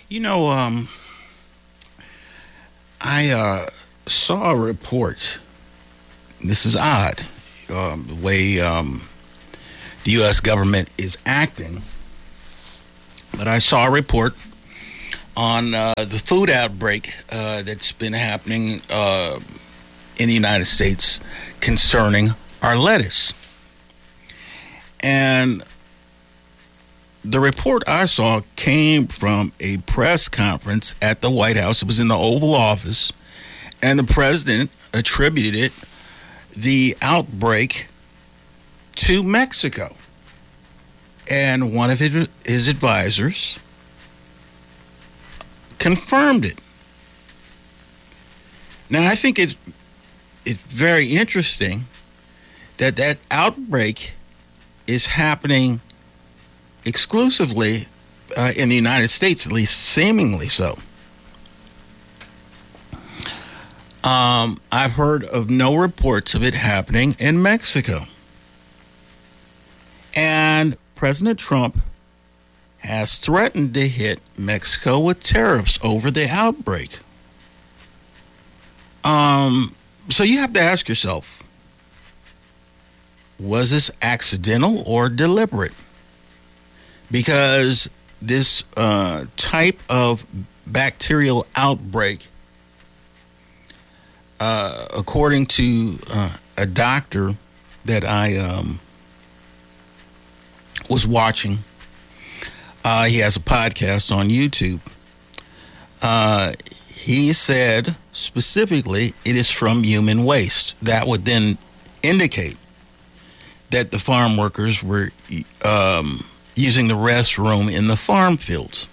You know, I saw a report. This is odd, the way the U.S. government is acting. But I saw a report on the food outbreak that's been happening in the United States concerning our lettuce. And the report I saw came from a press conference at the White House. It was in the Oval Office, and the president attributed the outbreak to Mexico. And one of his advisors confirmed it. Now, I think it's very interesting that outbreak is happening exclusively in the United States, at least seemingly so. I've heard of no reports of it happening in Mexico. And President Trump has threatened to hit Mexico with tariffs over the outbreak. So you have to ask yourself, was this accidental or deliberate? Because this type of bacterial outbreak, according to a doctor that I was watching, he has a podcast on YouTube. He said specifically it is from human waste. That would then indicate that the farm workers were using the restroom in the farm fields.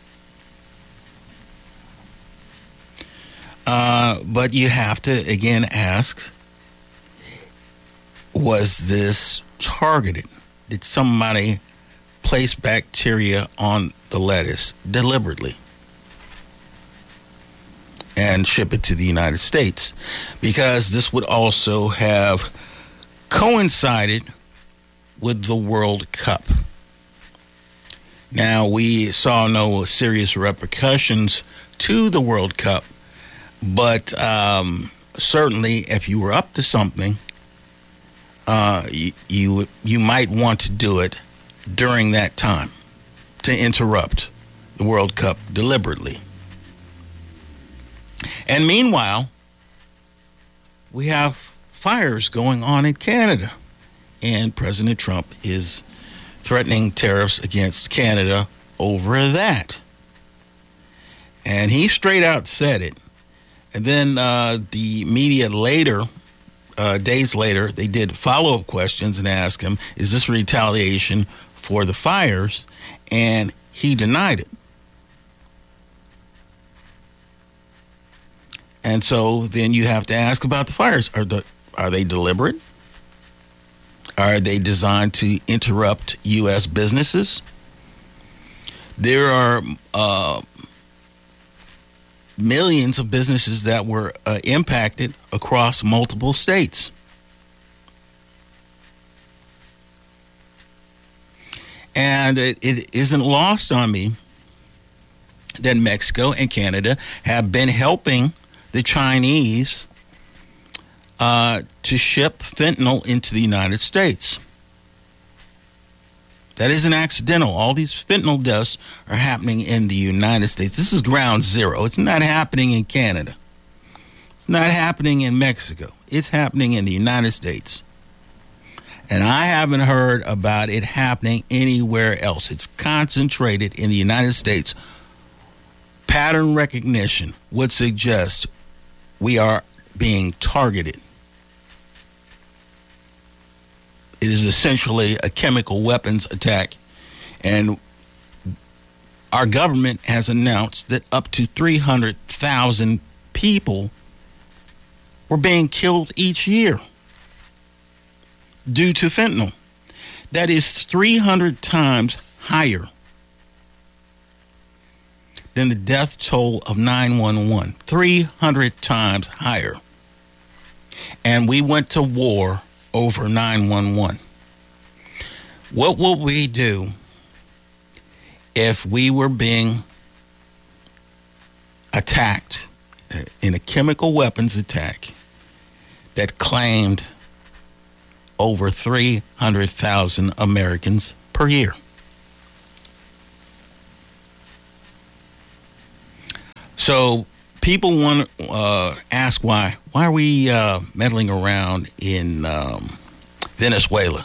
But you have to, again, ask, was this targeted? Did somebody place bacteria on the lettuce deliberately and ship it to the United States? Because this would also have coincided with the World Cup. Now, we saw no serious repercussions to the World Cup, but certainly if you were up to something, you might want to do it during that time to interrupt the World Cup deliberately. And meanwhile, we have fires going on in Canada, and President Trump is threatening tariffs against Canada over that. And he straight out said it. And then the media later, days later, they did follow-up questions and asked him, is this retaliation for the fires? And he denied it. And so then you have to ask about the fires. Are they deliberate? Are they designed to interrupt U.S. businesses? There are millions of businesses that were impacted across multiple states. And it isn't lost on me that Mexico and Canada have been helping the Chinese to ship fentanyl into the United States. That isn't accidental. All these fentanyl deaths are happening in the United States. This is ground zero. It's not happening in Canada. It's not happening in Mexico. It's happening in the United States. And I haven't heard about it happening anywhere else. It's concentrated in the United States. Pattern recognition would suggest we are being targeted. It is essentially a chemical weapons attack, and our government has announced that up to 300,000 people were being killed each year due to fentanyl. That is 300 times higher than the death toll of 911. 300 times higher. And we went to war over 911. What will we do if we were being attacked in a chemical weapons attack that claimed over 300,000 Americans per year. So people want to ask why are we meddling around in Venezuela?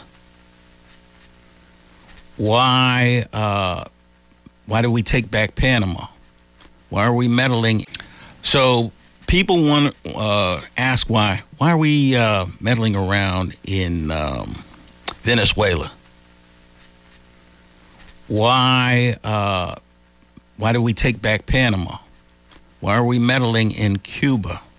Why do we take back Panama? Why are we meddling? So people want to ask why are we meddling around in Venezuela? Why do we take back Panama? Why are we meddling in Cuba?